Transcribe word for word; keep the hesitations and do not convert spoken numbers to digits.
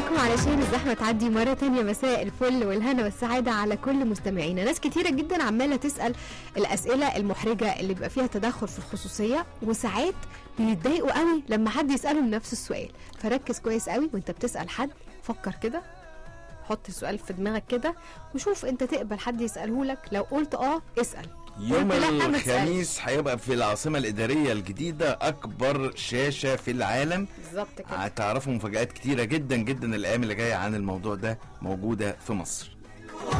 معاكم علشان الزحمه تعدي مره تانية. مساء الفل والهنا والسعاده على كل مستمعينا. ناس كتيره جدا عماله تسال الاسئله المحرجه اللي بيبقى فيها تدخل في الخصوصيه، وساعات بيتضايقوا قوي لما حد يسالهم نفس السؤال. فركز كويس قوي وانت بتسال حد، فكر كده، حط السؤال في دماغك كده وشوف انت تقبل حد يساله لك. لو قلت اه اسال، يوم الخميس هيبقى في العاصمة الإدارية الجديدة أكبر شاشة في العالم. بالظبط كده. هتعرفوا مفاجآت كتيرة جدا جدا الأيام اللي جاية عن الموضوع ده موجودة في مصر.